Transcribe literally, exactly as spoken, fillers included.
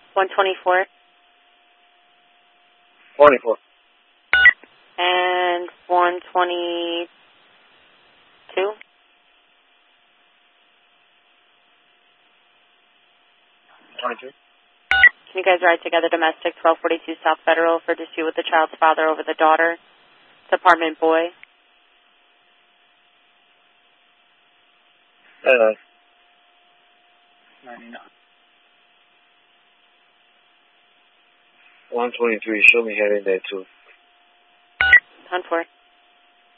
one twenty-four. twenty-four. And one twenty-two. twenty-two. Can you guys ride together domestic twelve forty-two South Federal for dispute with the child's father over the daughter? It's apartment boy. Uh, ninety-nine. one twenty-three. Show me heading there too. ten four.